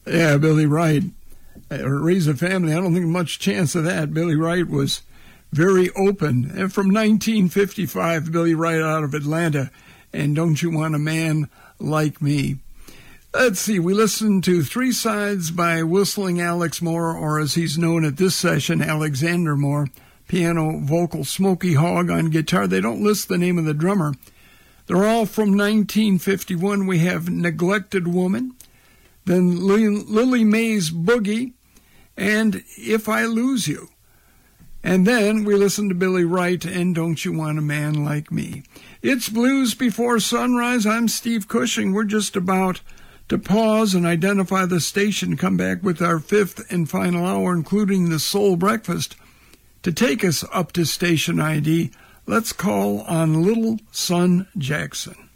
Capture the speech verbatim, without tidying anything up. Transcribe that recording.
Yeah, Billy Wright. Uh, Raise a Family, I don't think much chance of that. Billy Wright was very open. And from nineteen fifty-five, Billy Wright out of Atlanta, and Don't You Want a Man Like Me. Let's see, we listened to Three Sides by Whistling Alex Moore, or as he's known at this session, Alexander Moore. Piano, vocal, Smokey Hogg on guitar. They don't list the name of the drummer. They're all from nineteen fifty-one. We have Neglected Woman, then Lily May's Boogie, and If I Lose You. And then we listen to Billy Wright and Don't You Want a Man Like Me. It's Blues Before Sunrise. I'm Steve Cushing. We're just about to pause and identify the station, come back with our fifth and final hour, including the Soul Breakfast. To take us up to station I D, let's call on Little Son Jackson.